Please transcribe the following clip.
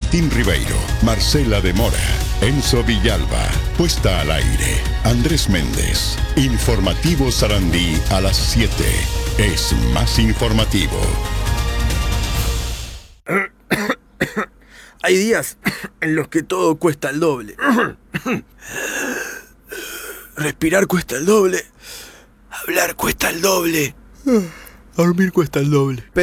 Martín Ribeiro, Marcela de Mora, Enzo Villalba. Puesta al aire, Andrés Méndez. Informativo Sarandí a las 7. Es más informativo. Hay días en los que todo cuesta el doble. Respirar cuesta el doble. Hablar cuesta el doble. Dormir cuesta el doble.